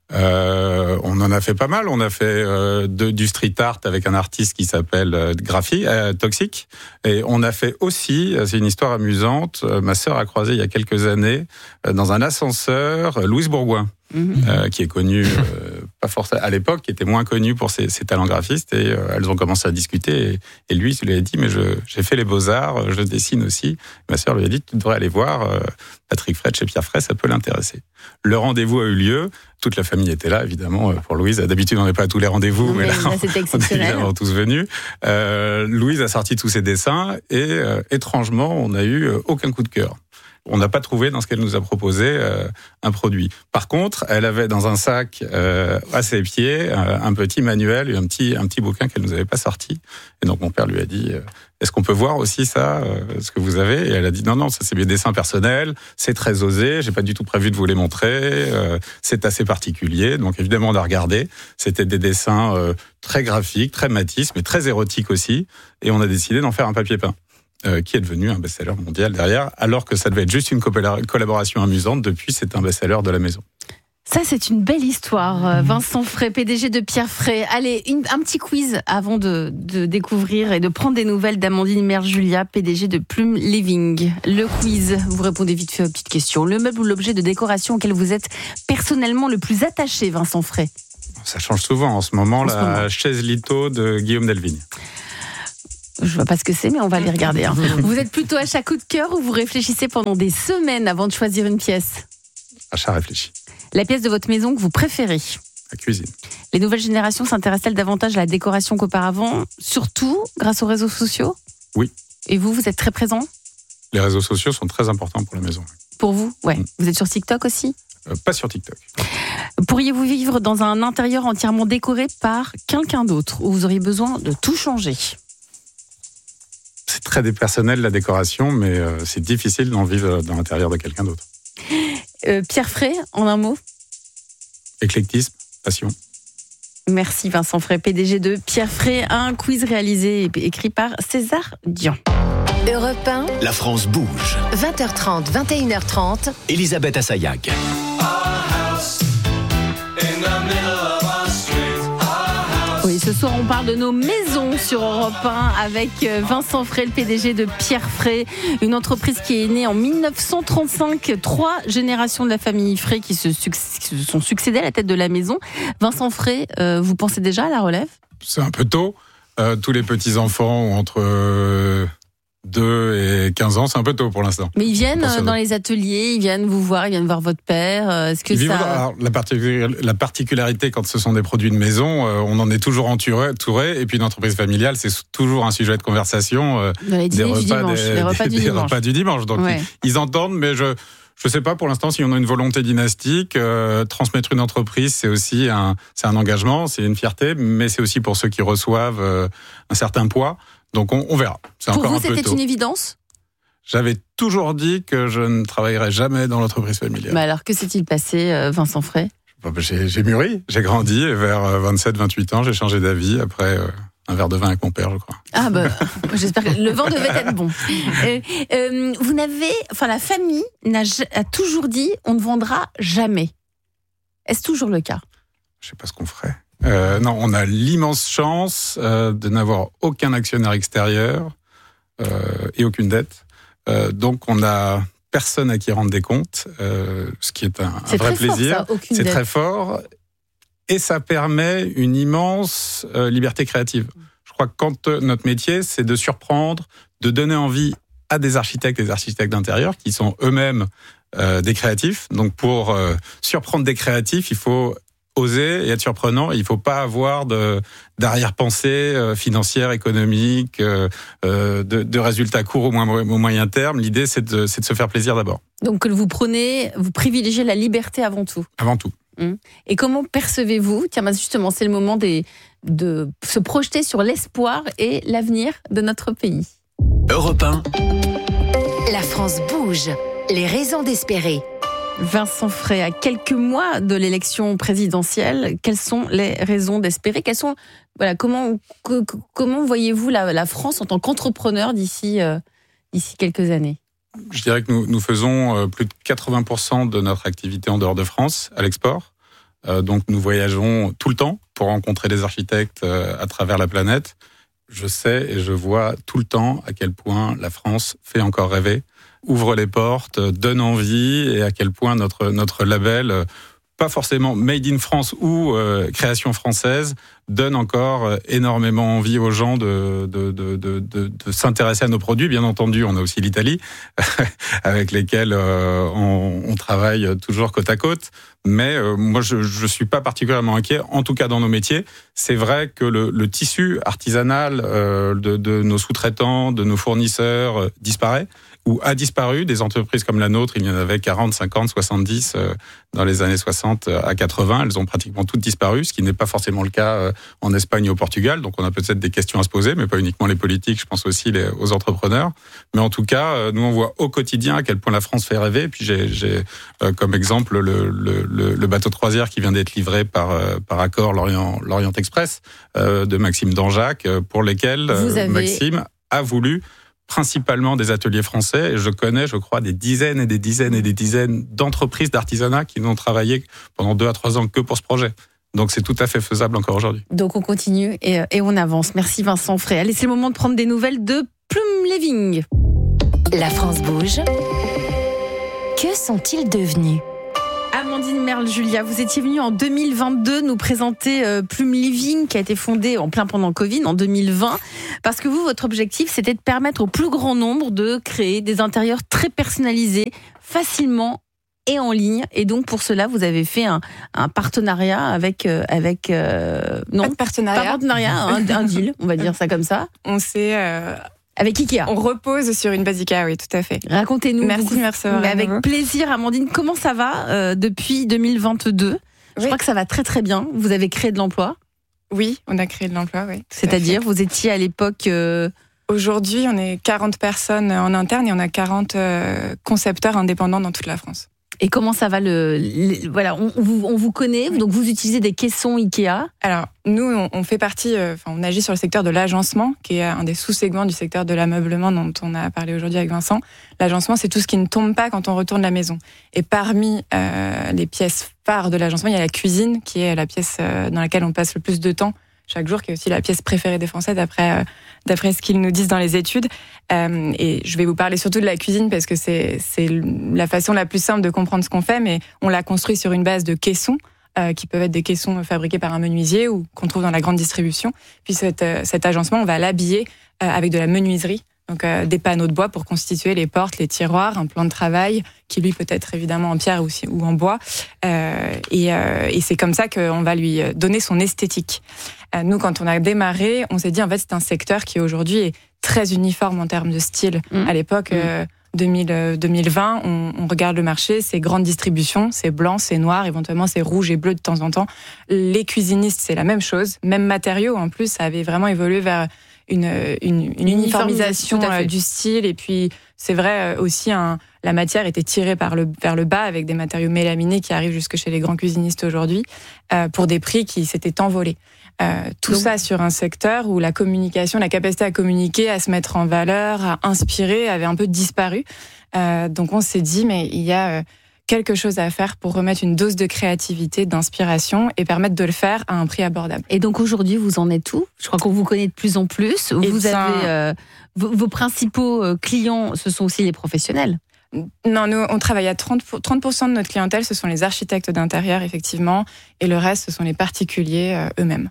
On en a fait pas mal. On a fait du street art avec un artiste qui s'appelle Toxic. Et on a fait aussi, c'est une histoire amusante, ma sœur a croisé il y a quelques années dans un ascenseur Louise Bourgoin. Qui est connue, pas forcément à l'époque, qui était moins connue pour ses talents graphistes, et elles ont commencé à discuter, et lui, il lui a dit, mais j'ai fait les Beaux-Arts, je dessine aussi. Et ma sœur lui a dit, tu devrais aller voir Patrick Fred chez Pierre Fray, ça peut l'intéresser. Le rendez-vous a eu lieu, toute la famille était là, évidemment, pour Louise. D'habitude, on n'est pas à tous les rendez-vous, mais là, c'était exceptionnel. On est tous venus. Louise a sorti tous ses dessins, et étrangement, on n'a eu aucun coup de cœur. On n'a pas trouvé dans ce qu'elle nous a proposé un produit. Par contre, elle avait dans un sac à ses pieds un petit manuel et un petit bouquin qu'elle nous avait pas sorti. Et donc mon père lui a dit est-ce qu'on peut voir aussi ça, ce que vous avez ? Et elle a dit non, ça c'est mes dessins personnels, c'est très osé, j'ai pas du tout prévu de vous les montrer, c'est assez particulier. Donc évidemment on a regardé, c'était des dessins très graphiques, très Matisse, mais très érotiques aussi. Et on a décidé d'en faire un papier peint. Qui est devenu un best-seller mondial derrière, alors que ça devait être juste une collaboration amusante. Depuis, c'est un best-seller de la maison. Ça, c'est une belle histoire. Vincent Fray, PDG de Pierre Fray. Allez, un petit quiz avant de découvrir et de prendre des nouvelles d'Amandine Merjulia, PDG de Plume Living. Le quiz, vous répondez vite fait aux petites questions. Le meuble ou l'objet de décoration auquel vous êtes personnellement le plus attaché, Vincent Fray ? Ça change souvent. En ce moment, chaise litho de Guillaume Delvigne. Je vois pas ce que c'est, mais on va les regarder. Vous êtes plutôt achat coup de cœur ou vous réfléchissez pendant des semaines avant de choisir une pièce ? Achat réfléchi. La pièce de votre maison que vous préférez ? La cuisine. Les nouvelles générations s'intéressent-elles davantage à la décoration qu'auparavant, surtout grâce aux réseaux sociaux ? Oui. Et vous êtes très présent ? Les réseaux sociaux sont très importants pour la maison. Pour vous ? Ouais. Vous êtes sur TikTok aussi ? Pas sur TikTok. Pourriez-vous vivre dans un intérieur entièrement décoré par quelqu'un d'autre où vous auriez besoin de tout changer ? C'est très dépersonnel la décoration, mais c'est difficile d'en vivre dans l'intérieur de quelqu'un d'autre. Pierre Fray, en un mot ? Éclectisme, passion. Merci Vincent Fray, PDG de Pierre Fray. Un quiz réalisé et écrit par César Dian. Europe 1. La France bouge. 20h30, 21h30. Elisabeth Assayag. Oui, ce soir, on parle de nos maisons sur Europe 1 avec Vincent Fray, le PDG de Pierre Fray, une entreprise qui est née en 1935. 3 générations de la famille Fray qui se sont succédées à la tête de la maison. Vincent Fray, vous pensez déjà à la relève ? C'est un peu tôt. Tous les petits-enfants ont entre 2 et 15 ans, c'est un peu tôt pour l'instant. Mais ils viennent dans les ateliers, ils viennent vous voir, ils viennent voir votre père. Est-ce que alors, la particularité quand ce sont des produits de maison, on en est toujours entouré. Et puis une entreprise familiale, c'est toujours un sujet de conversation. Dans les dîners du dimanche, les repas du dimanche. Donc ils entendent, mais Je ne sais pas pour l'instant si on a une volonté dynastique. Transmettre une entreprise, c'est aussi un engagement, c'est une fierté, mais c'est aussi pour ceux qui reçoivent un certain poids. Donc on verra. C'est pour encore vous, un peu tôt. c'était une évidence ? J'avais toujours dit que je ne travaillerais jamais dans l'entreprise familiale. Mais alors, que s'est-il passé, Vincent Frey ? J'ai mûri, j'ai grandi et vers 27-28 ans, j'ai changé d'avis après un verre de vin avec mon père, je crois. Ah j'espère que le vin devait être bon. La famille a toujours dit on ne vendra jamais. Est-ce toujours le cas ? Je ne sais pas ce qu'on ferait. Non, on a l'immense chance de n'avoir aucun actionnaire extérieur et aucune dette. Donc on a personne à qui rendre des comptes, ce qui est un vrai plaisir. Fort, ça, c'est très fort. Et ça permet une immense liberté créative. Je crois que quand notre métier, c'est de surprendre, de donner envie à des architectes et des architectes d'intérieur qui sont eux-mêmes des créatifs. Donc pour surprendre des créatifs, il faut oser et être surprenant. Il ne faut pas avoir d'arrière-pensée financière, économique, de résultats courts au moyen terme. L'idée, c'est de se faire plaisir d'abord. Donc vous privilégiez la liberté avant tout. Avant tout. Et comment percevez-vous, justement, c'est le moment de se projeter sur l'espoir et l'avenir de notre pays. Europe 1. La France bouge. Les raisons d'espérer. Vincent Frey, à quelques mois de l'élection présidentielle, quelles sont les raisons d'espérer ? Comment voyez-vous la France en tant qu'entrepreneur d'ici quelques années ? Je dirais que nous faisons plus de 80% de notre activité en dehors de France, à l'export. Donc nous voyageons tout le temps pour rencontrer des architectes à travers la planète. Je sais et je vois tout le temps à quel point la France fait encore rêver, ouvre les portes, donne envie, et à quel point notre label, pas forcément Made in France ou création française, donne encore énormément envie aux gens de s'intéresser à nos produits. Bien entendu, on a aussi l'Italie, avec lesquels on travaille toujours côte à côte. Mais moi, je suis pas particulièrement inquiet, en tout cas dans nos métiers. C'est vrai que le tissu artisanal de nos sous-traitants, de nos fournisseurs disparaît ou a disparu. Des entreprises comme la nôtre, il y en avait 40, 50, 70 dans les années 60 à 80. Elles ont pratiquement toutes disparu, ce qui n'est pas forcément le cas en Espagne et au Portugal. Donc on a peut-être des questions à se poser, mais pas uniquement les politiques, je pense aussi aux entrepreneurs. Mais en tout cas, nous on voit au quotidien à quel point la France fait rêver. Et puis j'ai comme exemple le bateau de croisière qui vient d'être livré par Accor L'Orient Express de Maxime Danjac, pour lesquels Maxime a voulu principalement des ateliers français, et je connais, je crois, des dizaines et des dizaines et des dizaines d'entreprises d'artisanat qui n'ont travaillé pendant 2 à 3 ans que pour ce projet. Donc c'est tout à fait faisable encore aujourd'hui. Donc on continue et on avance. Merci Vincent Frey. Allez, c'est le moment de prendre des nouvelles de Plume Living. La France bouge. Que sont-ils devenus ? Amandine Merle-Julia, vous étiez venue en 2022 nous présenter Plume Living, qui a été fondée en plein pendant Covid, en 2020, parce que votre objectif, c'était de permettre au plus grand nombre de créer des intérieurs très personnalisés, facilement et en ligne. Et donc, pour cela, vous avez fait un partenariat avec non, pas de partenariat. Pas partenariat, un deal, on va dire ça comme ça. On s'est... Avec Ikea. On repose sur une base Ikea, oui, tout à fait. Racontez-nous. Merci. Mais avec plaisir, Amandine. Comment ça va depuis 2022 ? Je crois que ça va très très bien. Vous avez créé de l'emploi ? Oui, on a créé de l'emploi, oui. C'est-à-dire, vous étiez à l'époque... Aujourd'hui, on est 40 personnes en interne et on a 40 concepteurs indépendants dans toute la France. Et comment ça va voilà, on vous connaît, donc vous utilisez des caissons Ikea. Alors, nous, on fait partie, on agit sur le secteur de l'agencement, qui est un des sous-segments du secteur de l'ameublement dont on a parlé aujourd'hui avec Vincent. L'agencement, c'est tout ce qui ne tombe pas quand on retourne la maison. Et parmi les pièces phares de l'agencement, il y a la cuisine, qui est la pièce dans laquelle on passe le plus de temps chaque jour, qui est aussi la pièce préférée des Français d'après ce qu'ils nous disent dans les études. Et je vais vous parler surtout de la cuisine parce que c'est la façon la plus simple de comprendre ce qu'on fait, mais on l'a construit sur une base de caissons, qui peuvent être des caissons fabriqués par un menuisier ou qu'on trouve dans la grande distribution. Puis cet agencement, on va l'habiller avec de la menuiserie, donc des panneaux de bois pour constituer les portes, les tiroirs, un plan de travail qui lui peut être évidemment en pierre ou en bois. Et c'est comme ça qu'on va lui donner son esthétique. Nous, quand on a démarré, on s'est dit en fait c'est un secteur qui aujourd'hui est très uniforme en termes de style. À l'époque, 2020, on regarde le marché, c'est grande distribution, c'est blanc, c'est noir, éventuellement c'est rouge et bleu de temps en temps. Les cuisinistes, c'est la même chose, même matériaux en plus, ça avait vraiment évolué vers une uniformisation du style. Et puis, c'est vrai aussi, la matière était tirée vers le bas avec des matériaux mélaminés qui arrivent jusque chez les grands cuisinistes aujourd'hui pour des prix qui s'étaient envolés. Tout ça sur un secteur où la communication, la capacité à communiquer, à se mettre en valeur, à inspirer avait un peu disparu. Donc on s'est dit, mais il y a quelque chose à faire pour remettre une dose de créativité, d'inspiration et permettre de le faire à un prix abordable. Et donc aujourd'hui, vous en êtes où ? Je crois qu'on vous connaît de plus en plus. Vous avez vos principaux clients, ce sont aussi les professionnels. Non, nous, on travaille à 30% de notre clientèle, ce sont les architectes d'intérieur, effectivement, et le reste, ce sont les particuliers eux-mêmes.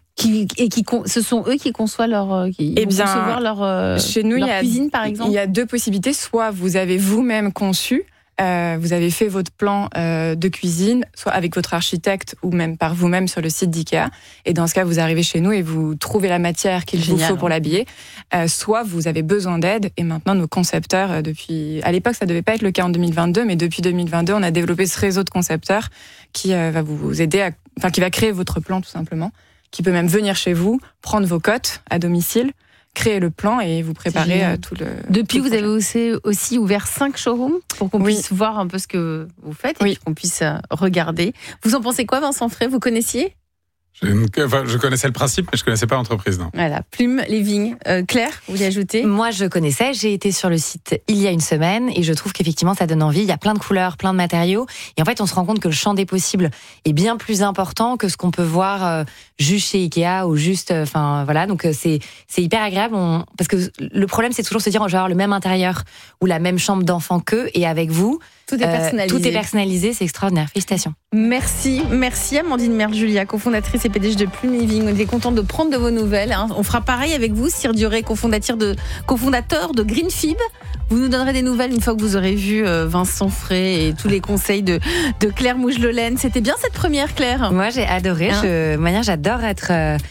Ce sont eux qui conçoivent concevoir leur chez nous, leur cuisine, par exemple. Il y a deux possibilités. Soit vous avez vous-même conçu, vous avez fait votre plan de cuisine, soit avec votre architecte ou même par vous-même sur le site d'IKEA. Et dans ce cas, vous arrivez chez nous et vous trouvez la matière qu'il vous faut pour l'habiller. Soit vous avez besoin d'aide. Et maintenant, nos concepteurs, à l'époque, ça devait pas être le cas en 2022, mais depuis 2022, on a développé ce réseau de concepteurs qui va vous aider qui va créer votre plan tout simplement, qui peut même venir chez vous, prendre vos cotes à domicile, créer le plan et vous préparer tout le. Depuis, vous avez aussi ouvert 5 showrooms pour qu'on puisse voir un peu ce que vous faites et qu'on puisse regarder. Vous en pensez quoi, Vincent Fray ? Vous connaissiez ? Je connaissais le principe, mais je ne connaissais pas l'entreprise, non. Voilà, Plume Living. Claire, vous voulez ajouter ? Moi, je connaissais. J'ai été sur le site il y a une semaine et je trouve qu'effectivement, ça donne envie. Il y a plein de couleurs, plein de matériaux. Et en fait, on se rend compte que le champ des possibles est bien plus important que ce qu'on peut voir juste chez Ikea ou juste... voilà, donc c'est hyper agréable. Parce que le problème, c'est toujours se dire, je vais avoir le même intérieur ou la même chambre d'enfant qu'eux. Et avec vous, tout est personnalisé. Tout est personnalisé, c'est extraordinaire. Félicitations. Merci Amandine Merle-Julia, cofondatrice et PDG de Plume Living. On était contente de prendre de vos nouvelles. On fera pareil avec vous, Cyr Duré, cofondateur de Greenfib. Vous nous donnerez des nouvelles une fois que vous aurez vu Vincent Fray et tous les conseils de Claire Mougelolaine. C'était bien cette première, Claire ? Moi, j'ai adoré. J'adore être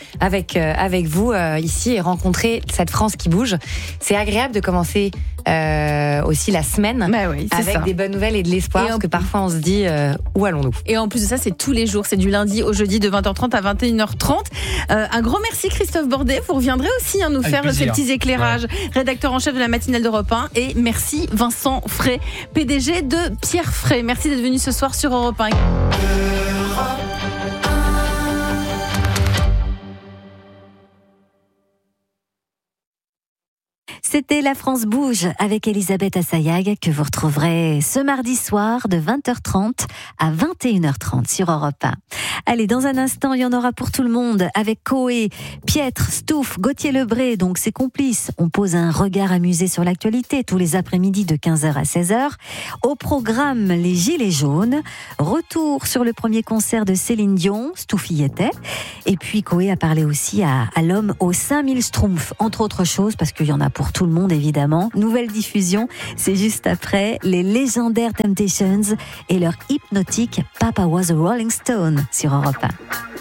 avec vous ici et rencontrer cette France qui bouge. C'est agréable de commencer aussi la semaine avec des bonnes nouvelles et de l'espoir, parce que parfois on se dit où allons-nous ? Et en plus de ça, c'est tous les jours, c'est du lundi au jeudi de 20h30 à 21h30. Un grand merci Christophe Bordet, vous reviendrez aussi nous avec faire plaisir. ces petits éclairages, rédacteur en chef de la matinale d'Europe 1. Et merci Vincent Fray, PDG de Pierre Fray. Merci d'être venu ce soir sur Europe 1. C'était La France bouge avec Elisabeth Assayag que vous retrouverez ce mardi soir de 20h30 à 21h30 sur Europe 1. Allez, dans un instant, il y en aura pour tout le monde avec Coé, Pietre, Stouff, Gauthier Lebré, donc ses complices. On pose un regard amusé sur l'actualité tous les après-midi de 15h à 16h. Au programme, les Gilets jaunes. Retour sur le premier concert de Céline Dion, Stouff y était. Et puis Coé a parlé aussi à l'homme aux 5000 schtroumpfs, entre autres choses, parce qu'il y en a pour tout le monde évidemment. Nouvelle diffusion, c'est juste après les légendaires Temptations et leur hypnotique Papa Was a Rolling Stone sur Europe 1.